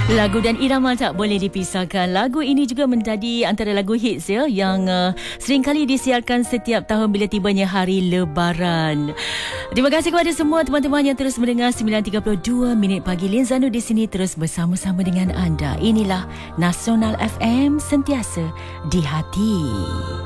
Lagu dan irama tak boleh dipisahkan. Lagu ini juga menjadi antara lagu hits ya, yang sering kali disiarkan setiap tahun bila tibanya hari Lebaran. Terima kasih kepada semua teman-teman yang terus mendengar 9.32 minit pagi. Lin Zanu di sini terus bersama-sama dengan anda. Inilah Nasional FM, sentiasa di hati.